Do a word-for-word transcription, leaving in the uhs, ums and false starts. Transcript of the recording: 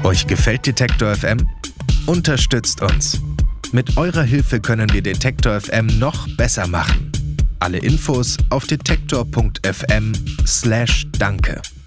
Euch gefällt Detektor F M? Unterstützt uns. Mit eurer Hilfe können wir Detektor F M noch besser machen. Alle Infos auf detektor punkt f m slash danke.